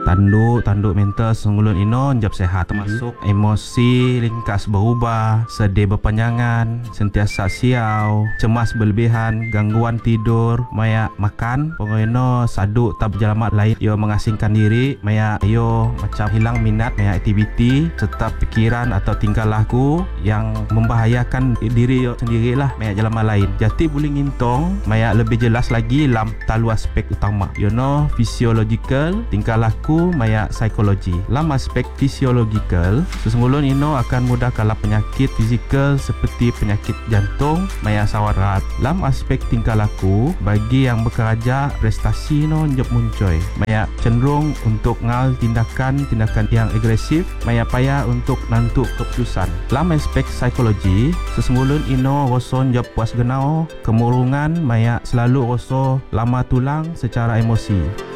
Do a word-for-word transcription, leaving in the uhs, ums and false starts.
tanduk tanduk mental sesungguhnya ino jab sehat, termasuk mm-hmm. emosi ringkas berubah, sedih berpanjangan, sentiasa siau, cemas berlebihan, gangguan tidur, maya makan pokoknya saduk tak berjalamat lain, yo mengasingkan diri, maya yo macam hilang minat maya aktiviti serta pikiran atau tingkah laku yang membahayakan diri yo sendirilah maya jalamat lain. Jadi boleh ngintong maya lebih jelas lagi dalam talu aspek utama, you know, physiological, tingkah laku maya psikologi. Dalam aspek physiological sesungguhnya ino akan mudah kalah penyakit fizikal seperti penyakit jantung maya sawarat. Dalam aspek tingkah laku, bagi yang bekerja prestasi no njop muncul maya cenderung untuk ngal tindakan-tindakan yang agresif, maya payah untuk nantuk keputusan. Dalam aspek psikologi sesungguhnya ino rasa njop puas genau, kemurungan maya selalu rasa lama tulang secara emosi.